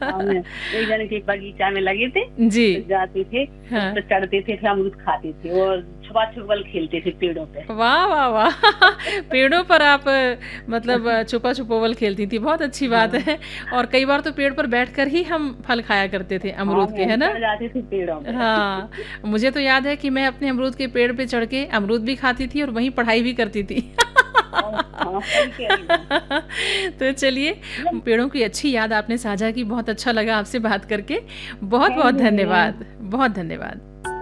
हम एक जन के बगीचा में लगे थे, जी। तो जाते थे, उस हाँ। पे चढ़ते थे, फिर अमरूद खाते थे और छुपा छुपल खेलते थे पेड़ों पे। वाह वाह वाह! पेड़ों पर आप मतलब छुपा छुपोवल खेलती थी, बहुत अच्छी बात हाँ है। और कई बार तो पेड़ पर बैठकर ही हम फल खाया करते थे हाँ, अमरूद के, हम है ना? चढ़ जाते थे पेड़ों पे। हाँ, मुझे तो याद है कि मैं अपने अमरूद के पेड़ पे चढ़ के अमरूद भी खाती थी और वहीं पढ़ाई भी करती थी। और हाँ, सही कह रही हैं। तो चलिए, मतलब पेड़ों की अच्छी याद आपने साझा की, बहुत अच्छा लगा आपसे बात करके। बहुत-बहुत थैंक यू मैम। धन्यवाद, बहुत धन्यवाद।